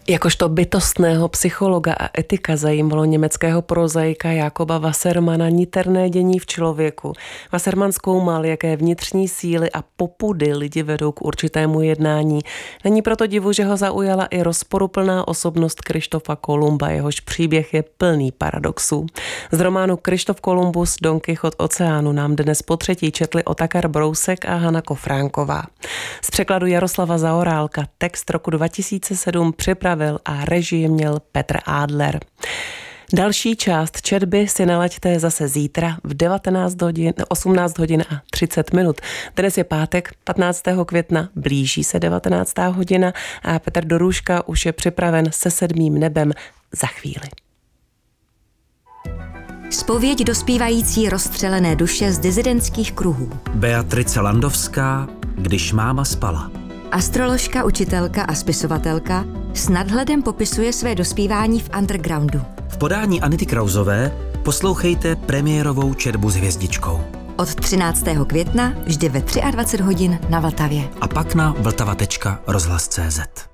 Jakožto bytostného psychologa a etika zajímalo německého prozaika Jakoba Wassermanna niterné dění v člověku. Wassermann zkoumal, jaké vnitřní síly a popudy lidi vedou k určitému jednání. Není proto divu, že ho zaujala i rozporuplná osobnost Kryštofa Kolumba, jehož příběh je plný paradoxů. Z románu Kryštof Kolumbus Don Kichot oceánu nám dnes potřetí četli Otakar Brousek a Hana Kofránková. Z překladu Jaroslava Zaorálka text roku 2007 připravil a režii měl Petr Adler. Další část četby si nalaďte zase zítra v 18 hodin a 30 minut. Dnes je pátek, 15. května, blíží se 19. hodina a Petr Dorůžka už je připraven se 7. nebem za chvíli. Zpověď dospívající rozstřelené duše z dizidentských kruhů. Beatrice Landovská, Když máma spala. Astroložka, učitelka a spisovatelka s nadhledem popisuje své dospívání v undergroundu. V podání Anity Krausové poslouchejte premiérovou četbu s hvězdičkou. Od 13. května vždy ve 23 hodin na Vltavě. A pak na vltava.rozhlas.cz.